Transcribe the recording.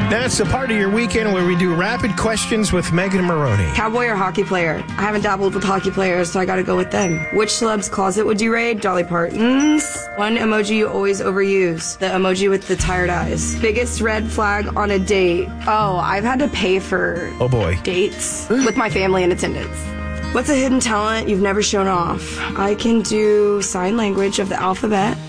That's the part of your weekend where we do rapid questions with Megan Maroney. Cowboy or hockey player? I haven't dabbled with hockey players, so I gotta go with them. Which celeb's closet would you raid? Dolly Parton's. One emoji you always overuse. The emoji with the tired eyes. Biggest red flag on a date? Oh, I've had to pay for dates with my family in attendance. What's a hidden talent you've never shown off? I can do sign language of the alphabet.